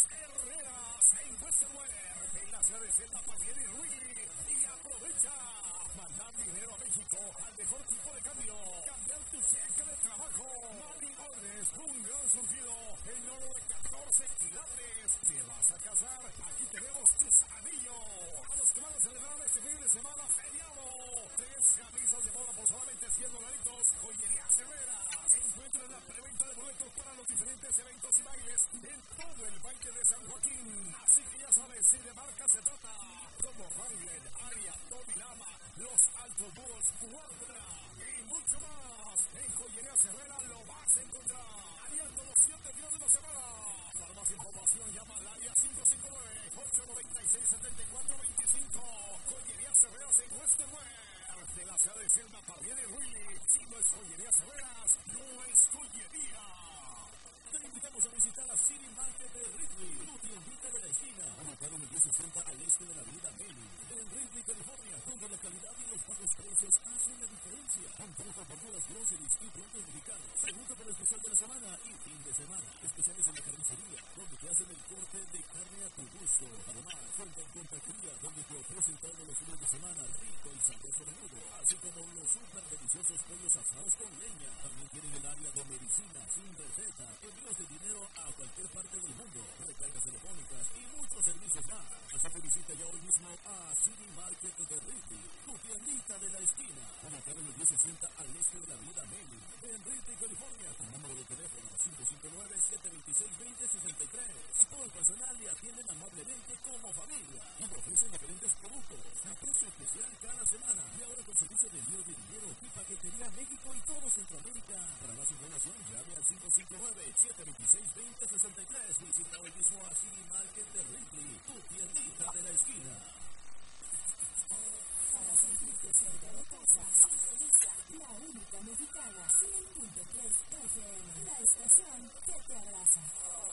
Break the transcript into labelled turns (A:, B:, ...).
A: Herreras en Western Wear, en la ciudad de Celta, Pasión y Ruiz. Y aprovecha. Mandar dinero a México al mejor tipo de cambio. Cambiar tu cheque de trabajo. Money Orders, un gran surgido en oro de 14 quilates. ¿Te vas a casar? Aquí tenemos tus anillos. A los que van a celebrar este fin de semana feriado. 3 camisas de boda por solamente $100. Joyería Herrera. Encuentra la preventa de boletos para los diferentes eventos y bailes en todo el Valle de San Joaquín. Así que ya sabes, si de marca se trata, como Wrangler, Aria, Tommy Lama, Los Altos Bulls, Cuadra y mucho más. En Joyería Herrera lo vas a encontrar. Abierto los 7 días de la semana. Para más información llama al área 559-896-7425. Joyería Herrera en Western Wear. De la ciudad de Selma, Parviene Willy. Si no es Joyería Herrera, no es joyería. Te invitamos a visitar la City Market de Ridley, tu tiendita de la esquina, ubicado en el 1060 al este de la avenida Bailey. En Ridley, California, donde la calidad y los bajos precios hacen la diferencia. Antoja verduras, groceries y productos mexicanos. Pregunta por el especial de la semana y fin de semana. Especiales en la carnicería, donde te hacen el corte de carne a tu gusto. Además, cuentan con taquería, donde te ofrecen todos los fines de semana rico y sabroso menudo, así como los súper deliciosos pollos asados con leña. También tienen el área de medicina sin receta, envíos de dinero a cualquier parte del mundo, recargas telefónicas y muchos servicios más. Así que visita ya hoy mismo a City Market de Ridley, tu tiendita de la esquina, ubicado en el 1060 al este de la avenida Bailey, en Ridley, California. Con número de teléfono 559-726-2063. Todo el personal le atienden amablemente como familia y ofrecen diferentes productos a precio especial cada semana. Y ahora con servicio de envío de dinero y paquetería a México y todo Centroamérica. Para más información llame al 559-726-2063. Visita hoy mismo a City Market de Ridley, tu tiendita de la esquina.
B: Para sentirte cerca de casa, sintoniza la única mexicana 100.3 FM, la estación que te abraza.